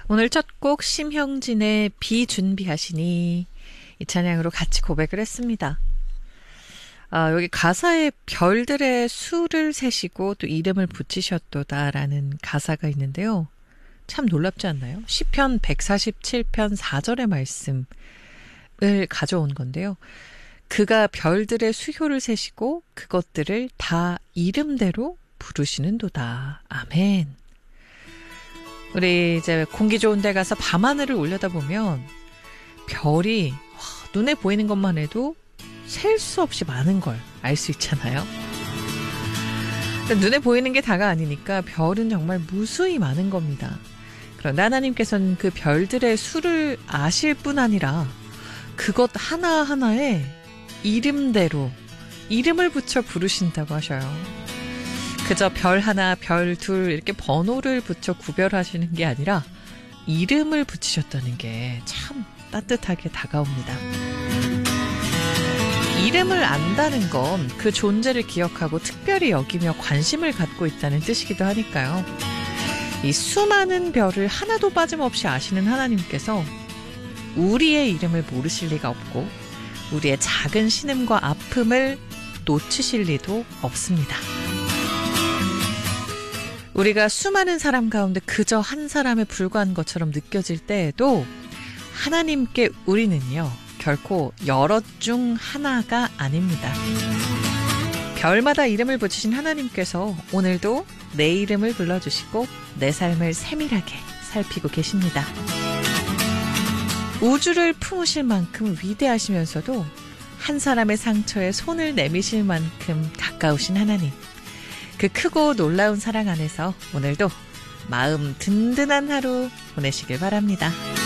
오늘 첫 곡 심형진의 비 준비하시니 이 찬양으로 같이 고백을 했습니다. 여기 가사에 별들의 수를 세시고 또 이름을 붙이셨도다라는 가사가 있는데요. 참 놀랍지 않나요? 시편 147편 4절의 말씀을 가져온 건데요. 그가 별들의 수효를 세시고 그것들을 다 이름대로 부르시는도다. 아멘. 우리 이제 공기 좋은 데 가서 밤하늘을 올려다보면 별이 눈에 보이는 것만 해도 셀 수 없이 많은 걸 알 수 있잖아요. 눈에 보이는 게 다가 아니니까 별은 정말 무수히 많은 겁니다. 그런데 하나님께서는 그 별들의 수를 아실 뿐 아니라 그것 하나하나에 이름대로 이름을 붙여 부르신다고 하셔요. 그저 별 하나, 별 둘 이렇게 번호를 붙여 구별하시는 게 아니라 이름을 붙이셨다는 게 참 따뜻하게 다가옵니다. 이름을 안다는 건 그 존재를 기억하고 특별히 여기며 관심을 갖고 있다는 뜻이기도 하니까요. 이 수많은 별을 하나도 빠짐없이 아시는 하나님께서 우리의 이름을 모르실 리가 없고 우리의 작은 신음과 아픔을 놓치실 리도 없습니다. 우리가 수많은 사람 가운데 그저 한 사람에 불과한 것처럼 느껴질 때에도 하나님께 우리는요, 결코 여럿 중 하나가 아닙니다. 별마다 이름을 붙이신 하나님께서 오늘도 내 이름을 불러주시고 내 삶을 세밀하게 살피고 계십니다. 우주를 품으실 만큼 위대하시면서도 한 사람의 상처에 손을 내미실 만큼 가까우신 하나님. 그 크고 놀라운 사랑 안에서 오늘도 마음 든든한 하루 보내시길 바랍니다.